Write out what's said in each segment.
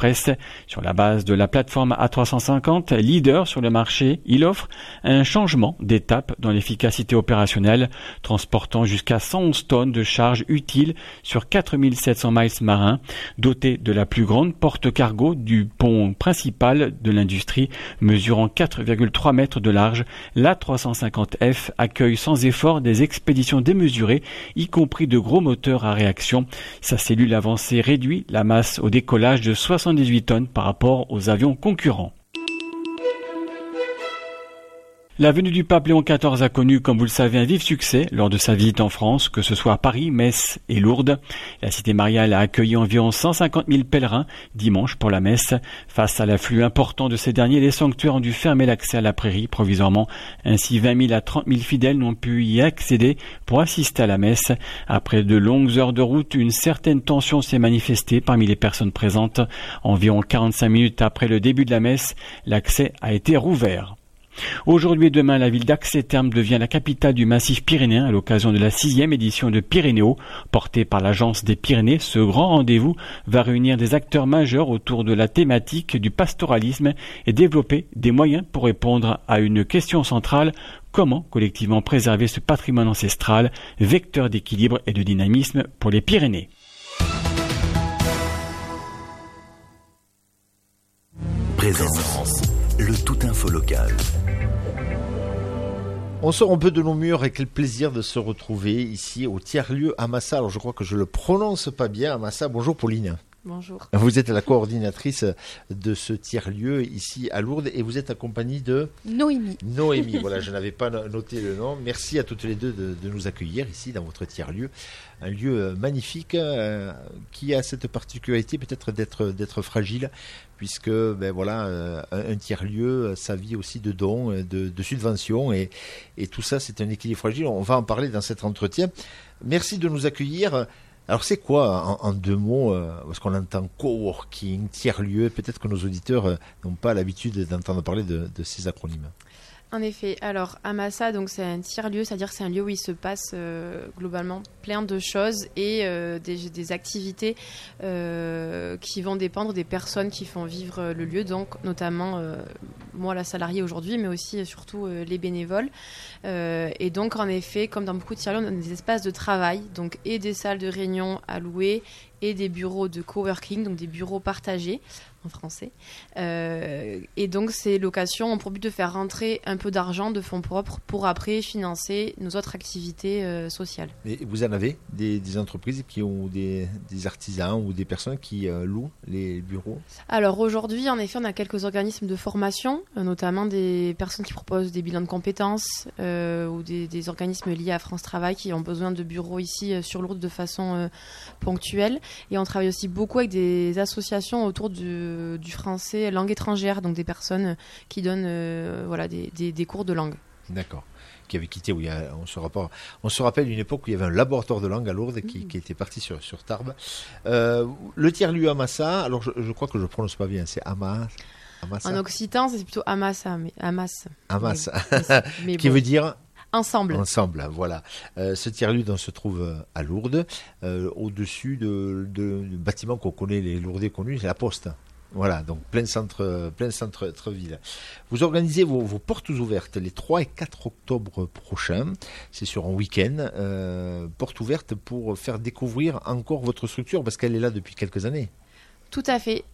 Express. Sur la base de la plateforme A350, leader sur le marché, il offre un changement d'étape dans l'efficacité opérationnelle, transportant jusqu'à 111 tonnes de charges utiles sur 4700 miles marins, doté de la plus grande porte-cargo du pont principal de l'industrie, mesurant 4,3 mètres de large. L'A350F accueille sans effort des expéditions démesurées, y compris de gros moteurs à réaction. Sa cellule avancée réduit la masse au décollage de 78 tonnes par rapport aux avions concurrents. La venue du pape Léon XIV a connu, comme vous le savez, un vif succès lors de sa visite en France, que ce soit à Paris, Metz et Lourdes. La cité mariale a accueilli environ 150 000 pèlerins dimanche pour la messe. Face à l'afflux important de ces derniers, les sanctuaires ont dû fermer l'accès à la prairie provisoirement. Ainsi, 20 000 à 30 000 fidèles n'ont pu y accéder pour assister à la messe. Après de longues heures de route, une certaine tension s'est manifestée parmi les personnes présentes. Environ 45 minutes après le début de la messe, l'accès a été rouvert. Aujourd'hui et demain, la ville d'Ax-les-Thermes devient la capitale du massif pyrénéen à l'occasion de la 6e édition de Pyrénéo, portée par l'Agence des Pyrénées. Ce grand rendez-vous va réunir des acteurs majeurs autour de la thématique du pastoralisme et développer des moyens pour répondre à une question centrale: comment collectivement préserver ce patrimoine ancestral, vecteur d'équilibre et de dynamisme pour les Pyrénées. Présence, le tout info local. On sort un peu de nos murs et quel plaisir de se retrouver ici au tiers-lieu Amassa. Alors je crois que je le prononce pas bien, Amassa. Bonjour Pauline. Bonjour. Vous êtes la coordinatrice de ce tiers-lieu ici à Lourdes et vous êtes accompagnée de Noémie. Noémie, voilà, je n'avais pas noté le nom. Merci à toutes les deux de nous accueillir ici dans votre tiers-lieu. Un lieu magnifique qui a cette particularité peut-être d'être fragile, puisque un tiers-lieu, ça vit aussi de dons, de subventions et tout ça, c'est un équilibre fragile. On va en parler dans cet entretien. Merci de nous accueillir. Alors c'est quoi en deux mots, parce qu'on entend coworking, tiers-lieu, peut-être que nos auditeurs n'ont pas l'habitude d'entendre parler de ces acronymes. En effet, alors Amassa, donc c'est un tiers-lieu, c'est-à-dire que c'est un lieu où il se passe globalement plein de choses et des activités qui vont dépendre des personnes qui font vivre le lieu, donc notamment moi la salariée aujourd'hui, mais aussi et surtout les bénévoles. Et donc en effet, comme dans beaucoup de tiers-lieux, on a des espaces de travail, donc et des salles de réunion à louer et des bureaux de coworking, donc des bureaux partagés en français. Et donc ces locations ont pour but de faire rentrer un peu d'argent de fonds propres pour après financer nos autres activités sociales. Et vous en avez des entreprises qui ont des artisans ou des personnes qui louent les bureaux? Alors aujourd'hui, en effet, on a quelques organismes de formation, notamment des personnes qui proposent des bilans de compétences ou des organismes liés à France Travail qui ont besoin de bureaux ici sur Lourdes de façon ponctuelle. Et on travaille aussi beaucoup avec des associations autour du français langue étrangère, donc des personnes qui donnent des cours de langue. D'accord. Qui avait quitté, on se rappelle une époque où il y avait un laboratoire de langue à Lourdes qui était parti sur Tarbes. Le tiers-lieu Amassa, alors je crois que je ne prononce pas bien, c'est Amassa. En occitan, c'est plutôt Amassa, mais Amas. Mais qui veut dire Ensemble, voilà. Ce tiers-lieu se trouve à Lourdes, au-dessus de bâtiments qu'on connaît, les Lourdais connus, c'est la Poste. Voilà, donc plein centre-ville. Vous organisez vos portes ouvertes les 3 et 4 octobre prochains. C'est sur un week-end. Portes ouvertes pour faire découvrir encore votre structure, parce qu'elle est là depuis quelques années. Tout à fait.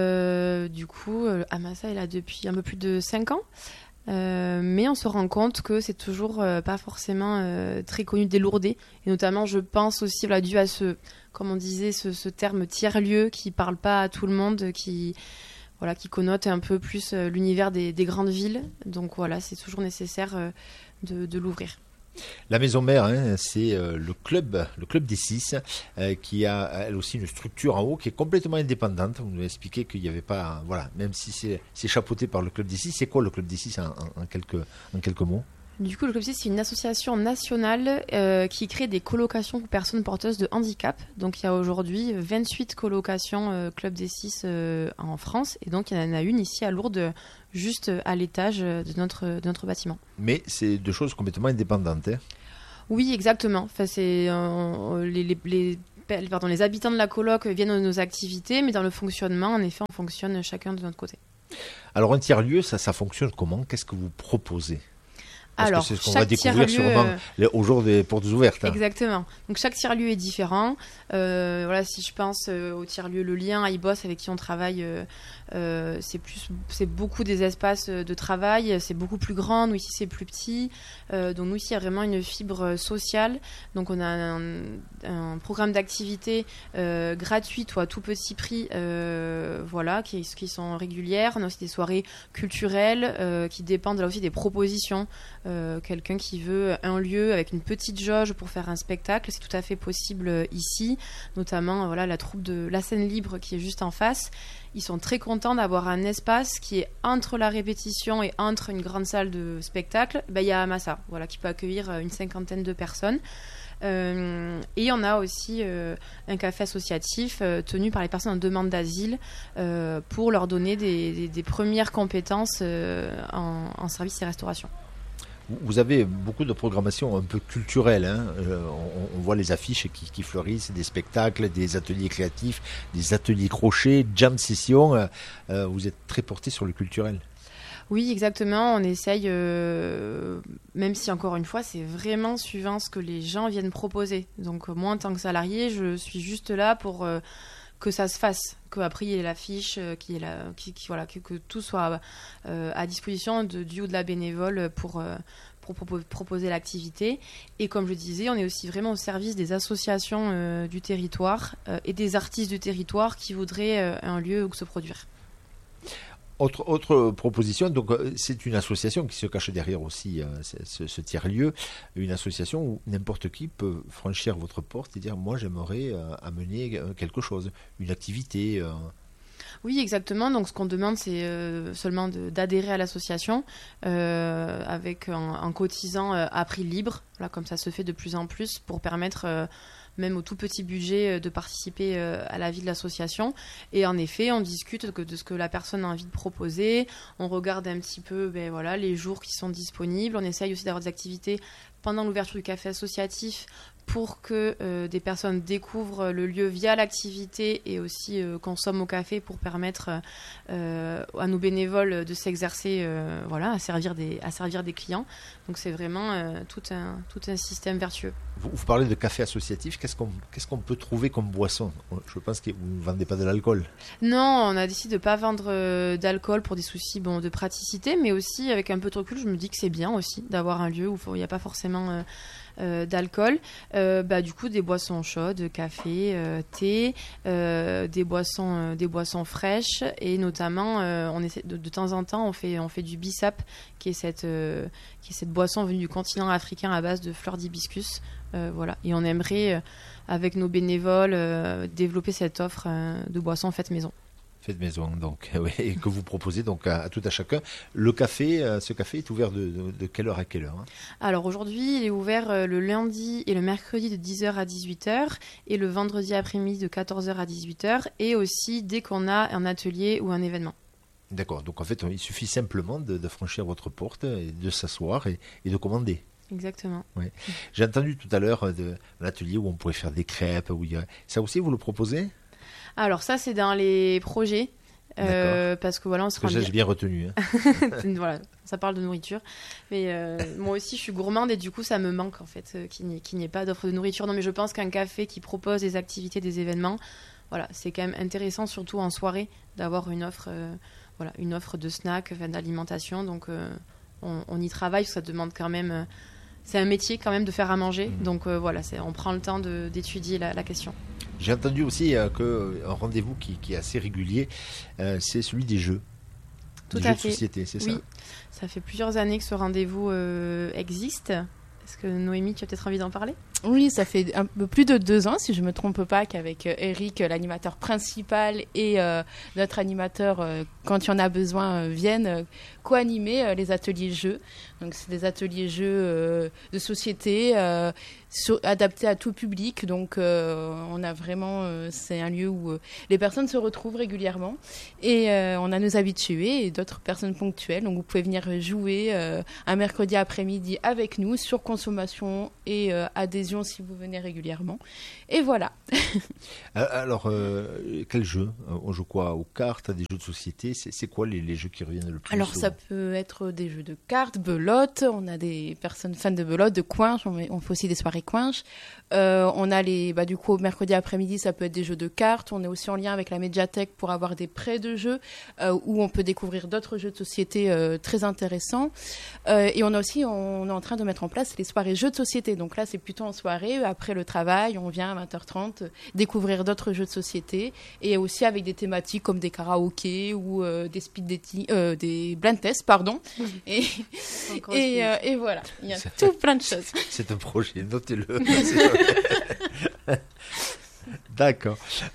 Du coup, Amassa est là depuis un peu plus de 5 ans. Mais on se rend compte que c'est toujours pas forcément très connu des Lourdais. Et notamment, je pense aussi dû à comme on disait, ce terme tiers-lieu qui parle pas à tout le monde, qui connote un peu plus l'univers des grandes villes. Donc voilà, c'est toujours nécessaire de l'ouvrir. La maison mère, c'est le club des 6 qui a elle aussi une structure en haut qui est complètement indépendante. Vous nous avez expliqué qu'il n'y avait pas, même si c'est chapeauté par le club des 6. C'est quoi le club des 6 en quelques mots? Du coup, le Club 6, c'est une association nationale qui crée des colocations pour personnes porteuses de handicap. Donc, il y a aujourd'hui 28 colocations Club des 6 en France. Et donc, il y en a une ici à Lourdes, juste à l'étage de notre bâtiment. Mais c'est deux choses complètement indépendantes. Oui, exactement. Enfin, c'est les les habitants de la coloc viennent à nos activités, mais dans le fonctionnement, en effet, on fonctionne chacun de notre côté. Alors un tiers-lieu, ça fonctionne comment? Qu'est-ce que vous proposez? Parce Alors, que c'est ce qu'on va découvrir sûrement au jour des portes ouvertes. Exactement. Donc chaque tiers-lieu est différent. Voilà, si je pense au tiers-lieu Le Lien à Ibos avec qui on travaille, c'est beaucoup des espaces de travail. C'est beaucoup plus grand. Nous ici c'est plus petit. Donc nous ici il y a vraiment une fibre sociale. Donc on a un programme d'activité gratuite ou à tout petit prix, voilà, qui sont régulières. On a aussi des soirées culturelles qui dépendent là aussi des propositions. Quelqu'un qui veut un lieu avec une petite jauge pour faire un spectacle, c'est tout à fait possible ici, notamment voilà, la troupe de La Scène Libre qui est juste en face. Ils sont très contents d'avoir un espace qui est entre la répétition et entre une grande salle de spectacle. Il y a Amassa, voilà, qui peut accueillir une 50aine de personnes. Et on a aussi un café associatif tenu par les personnes en demande d'asile pour leur donner des premières compétences en service et restauration. Vous avez beaucoup de programmation un peu culturelle. Hein. On voit les affiches qui fleurissent, des spectacles, des ateliers créatifs, des ateliers crochets, jam session. Vous êtes très porté sur le culturel. Oui, exactement. On essaye, même si encore une fois, c'est vraiment suivant ce que les gens viennent proposer. Donc moi, en tant que salarié, je suis juste là pour que ça se fasse, qu'après il y ait l'affiche, que tout soit à disposition du ou de la bénévole pour proposer l'activité. Et comme je disais, on est aussi vraiment au service des associations du territoire et des artistes du territoire qui voudraient un lieu où se produire. Autre proposition, donc c'est une association qui se cache derrière aussi ce tiers-lieu, une association où n'importe qui peut franchir votre porte et dire moi j'aimerais amener quelque chose, une activité. Oui, exactement. Donc ce qu'on demande c'est seulement d'adhérer à l'association avec en cotisant à prix libre, là, comme ça se fait de plus en plus pour permettre même au tout petit budget, de participer à la vie de l'association. Et en effet, on discute de ce que la personne a envie de proposer. On regarde un petit peu les jours qui sont disponibles. On essaye aussi d'avoir des activités pendant l'ouverture du café associatif pour que des personnes découvrent le lieu via l'activité et aussi consomment au café pour permettre à nos bénévoles de s'exercer à servir des clients. Donc c'est vraiment tout un système vertueux. Vous parlez de café associatif, qu'est-ce qu'on peut trouver comme boisson? Je pense que vous ne vendez pas de l'alcool. Non, on a décidé de ne pas vendre d'alcool pour des soucis de praticité, mais aussi avec un peu de recul, je me dis que c'est bien aussi d'avoir un lieu où il n'y a pas forcément d'alcool. Du coup, des boissons chaudes, café, thé, des boissons fraîches et notamment, on essaie de temps en temps, on fait du bissap, qui est cette boisson venue du continent africain à base de fleurs d'hibiscus. Et on aimerait, avec nos bénévoles, développer cette offre de boissons faites maison. Faites maison, donc, oui, et que vous proposez donc à tout à chacun. Le café, ce café est ouvert de quelle heure à quelle heure? Alors aujourd'hui, il est ouvert le lundi et le mercredi de 10h à 18h et le vendredi après-midi de 14h à 18h et aussi dès qu'on a un atelier ou un événement. D'accord, donc en fait, il suffit simplement de franchir votre porte, et de s'asseoir et de commander. Exactement. Ouais. J'ai entendu tout à l'heure un atelier où on pourrait faire des crêpes. Ça aussi, vous le proposez? Alors ça, c'est dans les projets. Parce que on se rend j'ai bien retenu. Voilà, ça parle de nourriture. Mais moi aussi, je suis gourmande et du coup, ça me manque en fait qu'il n'y ait pas d'offre de nourriture. Non, mais je pense qu'un café qui propose des activités, des événements, c'est quand même intéressant, surtout en soirée, d'avoir une offre de snacks, d'alimentation. Donc, on y travaille, ça demande quand même. C'est un métier quand même de faire à manger. Donc on prend le temps d'étudier la question. J'ai entendu aussi qu'un rendez-vous qui est assez régulier, c'est celui des jeux. Tout des à jeux fait. De société, c'est ça? Oui, ça fait plusieurs années que ce rendez-vous existe. Est-ce que Noémie, tu as peut-être envie d'en parler? Oui, ça fait un peu plus de 2 ans, si je ne me trompe pas, qu'avec Eric, l'animateur principal, et notre animateur, quand il y en a besoin, viennent co-animer les ateliers jeux. Donc, c'est des ateliers jeux de société, adapté à tout public. Donc, on a vraiment, c'est un lieu où les personnes se retrouvent régulièrement et on a nos habitués et d'autres personnes ponctuelles. Donc, vous pouvez venir jouer un mercredi après-midi avec nous sur consommation et adhésion si vous venez régulièrement. Et voilà. Alors, quel jeu? On joue quoi? Aux cartes, à des jeux de société? C'est quoi les jeux qui reviennent le plus Alors, souvent? ça peut être des jeux de cartes, belote. On a des personnes fans de belote, de coinches. On fait aussi des soirées coinches. On a du coup, mercredi après-midi, ça peut être des jeux de cartes. On est aussi en lien avec la médiathèque pour avoir des prêts de jeux où on peut découvrir d'autres jeux de société très intéressants. Et on est en train de mettre en place les soirées jeux de société. Donc là, c'est plutôt en soirée. Après le travail, on vient à 20h30 découvrir d'autres jeux de société et aussi avec des thématiques comme des karaokés ou des speed dating, des blind tests, pardon. Et voilà, il y a tout plein de choses. C'est un projet, notez-le. D'accord.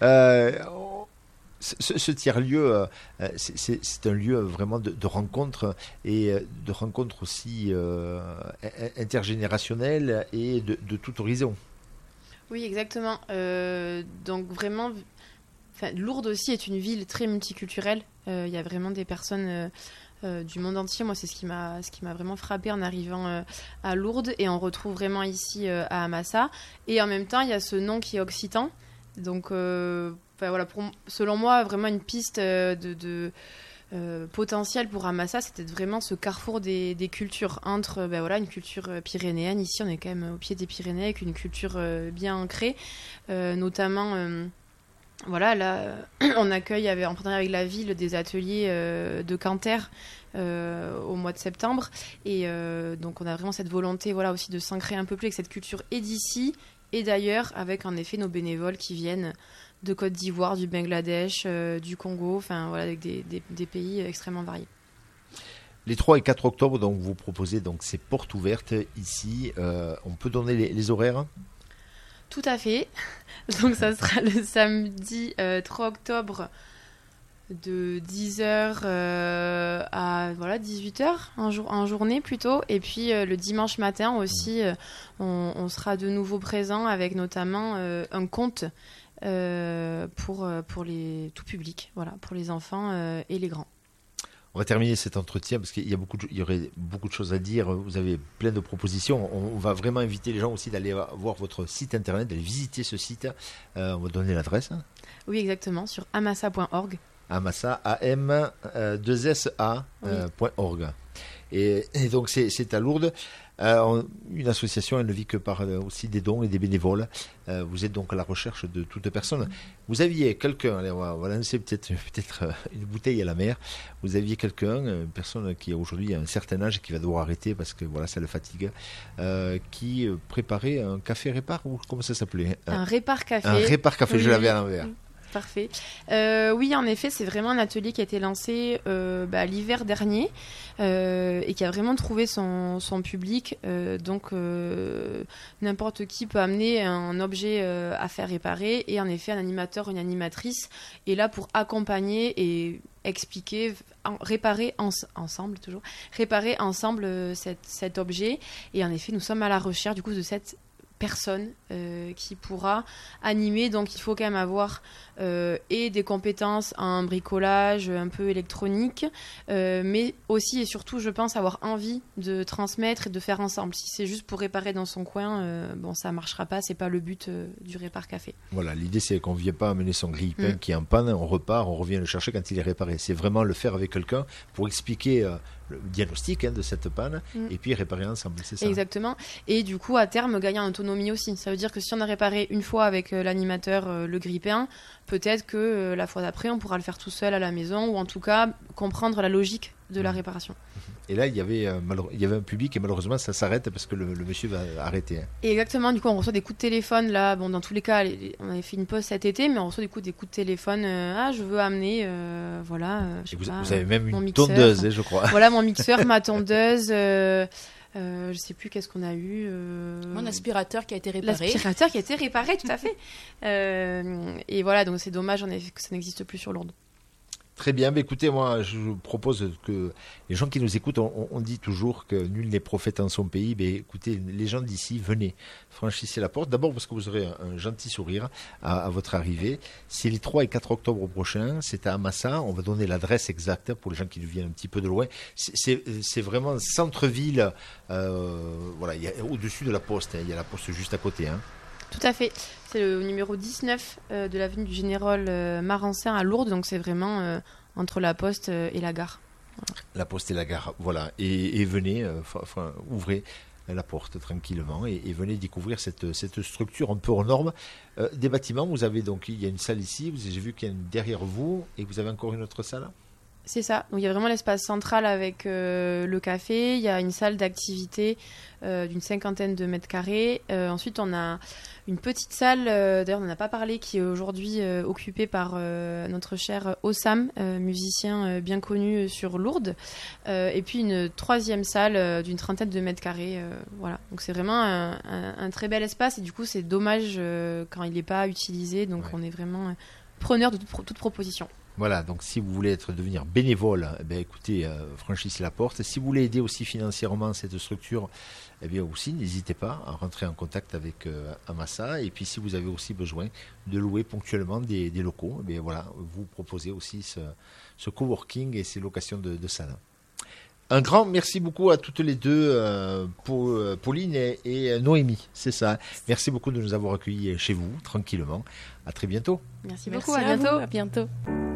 Ce tiers-lieu, c'est un lieu vraiment de rencontre et de rencontre aussi intergénérationnelle et de tout horizon. Oui, exactement. Donc vraiment, Lourdes aussi est une ville très multiculturelle. Il y a vraiment des personnes du monde entier. Moi, c'est ce qui m'a vraiment frappé en arrivant à Lourdes, et on retrouve vraiment ici à Amassa. Et en même temps, il y a ce nom qui est occitan. Donc, voilà, selon moi, vraiment une piste potentielle pour Amassa, c'était vraiment ce carrefour des cultures entre une culture pyrénéenne. Ici, on est quand même au pied des Pyrénées avec une culture bien ancrée, notamment. Là, on accueille en partenariat avec la ville des ateliers de Canter au mois de septembre, et donc on a vraiment cette volonté aussi de s'ancrer un peu plus avec cette culture et d'ici et d'ailleurs, avec en effet nos bénévoles qui viennent de Côte d'Ivoire, du Bangladesh, du Congo, avec des pays extrêmement variés. Les 3 et 4 octobre, donc vous proposez ces portes ouvertes ici. On peut donner les horaires? Tout à fait. Donc ça sera le samedi 3 octobre de 10h à 18h en journée plutôt, et puis le dimanche matin aussi on sera de nouveau présent avec notamment un conte pour tout public, pour les enfants et les grands. On va terminer cet entretien parce qu'il y aurait beaucoup de choses à dire. Vous avez plein de propositions. On va vraiment inviter les gens aussi d'aller voir votre site internet, d'aller visiter ce site. On va donner l'adresse. Oui, exactement, sur amassa.org. Amassa, AM2SA.org. Et donc c'est à Lourdes. Une association, elle ne vit que par aussi des dons et des bénévoles. Vous êtes donc à la recherche de toute personne. Vous aviez quelqu'un, allez, on va lancer peut-être une bouteille à la mer. Vous aviez une personne qui aujourd'hui a un certain âge et qui va devoir arrêter parce que ça le fatigue, qui préparait un café répar, ou comment ça s'appelait? Un répar café. Un répar café, je l'avais à l'envers. Parfait. Oui, en effet, c'est vraiment un atelier qui a été lancé l'hiver dernier et qui a vraiment trouvé son public. Donc, n'importe qui peut amener un objet à faire réparer, et en effet, un animateur ou une animatrice est là pour accompagner et expliquer, réparer ensemble cet objet. Et en effet, nous sommes à la recherche du coup de cette personne qui pourra animer. Donc il faut quand même avoir et des compétences en bricolage un peu électronique, mais aussi et surtout, je pense, avoir envie de transmettre et de faire ensemble. Si c'est juste pour réparer dans son coin, ça marchera pas, c'est pas le but du répar café. Voilà, l'idée c'est qu'on ne vient pas amener son grille-pain qui est en panne, on repart, on revient le chercher quand il est réparé. C'est vraiment le faire avec quelqu'un pour expliquer le diagnostic de cette panne et puis réparer ensemble, c'est ça? Exactement. Et du coup, à terme, gagner en autonomie aussi. Ça veut dire que si on a réparé une fois avec l'animateur le grille-pain, peut-être que la fois d'après, on pourra le faire tout seul à la maison, ou en tout cas comprendre la logique de la réparation. Et là, il y avait un public, et malheureusement, ça s'arrête parce que le monsieur va arrêter. Et exactement, du coup, on reçoit des coups de téléphone. Là, dans tous les cas, on avait fait une pause cet été, mais on reçoit des coups de téléphone. Je veux amener, vous avez même une mixeur, tondeuse, je crois. Voilà, mon mixeur, ma tondeuse. Je sais plus qu'est-ce qu'on a eu. Mon aspirateur qui a été réparé. L'aspirateur qui a été réparé, tout à fait. Et voilà, donc c'est dommage en effet que ça n'existe plus sur Lourdes. Très bien, mais écoutez, moi je vous propose que les gens qui nous écoutent, on dit toujours que nul n'est prophète en son pays, mais écoutez, les gens d'ici, venez, franchissez la porte, d'abord parce que vous aurez un gentil sourire à votre arrivée. C'est les 3 et 4 octobre prochains, c'est à Amassa, on va donner l'adresse exacte pour les gens qui nous viennent un petit peu de loin. C'est vraiment centre-ville, voilà, au-dessus de la poste, il y a la poste juste à côté. Tout à fait. C'est le numéro 19 de l'avenue du Général Marancin à Lourdes, donc c'est vraiment entre la poste et la gare. Voilà. La poste et la gare, voilà. Et venez, ouvrez la porte tranquillement et venez découvrir cette structure un peu hors norme. Des bâtiments, vous avez donc, il y a une salle ici, j'ai vu qu'il y a une derrière vous, et vous avez encore une autre salle. C'est ça. Donc il y a vraiment l'espace central avec le café. Il y a une salle d'activité d'une 50aine de mètres carrés. Ensuite, on a une petite salle, d'ailleurs on n'en a pas parlé, qui est aujourd'hui occupée par notre cher Ossam, musicien bien connu sur Lourdes. Et puis une troisième salle d'une 30aine de mètres carrés. Voilà. Donc c'est vraiment un très bel espace. Et du coup, c'est dommage quand il n'est pas utilisé. Donc on est vraiment preneur de toute proposition. Voilà, donc si vous voulez devenir bénévole, écoutez, franchissez la porte. Si vous voulez aider aussi financièrement cette structure, aussi n'hésitez pas à rentrer en contact avec Amassa. Et puis si vous avez aussi besoin de louer ponctuellement des locaux, voilà, vous proposez aussi ce coworking et ces locations de salles. Un grand merci beaucoup à toutes les deux, Pauline et Noémie, c'est ça. Merci beaucoup de nous avoir accueillis chez vous, tranquillement. À très bientôt. Merci beaucoup, à bientôt. À bientôt.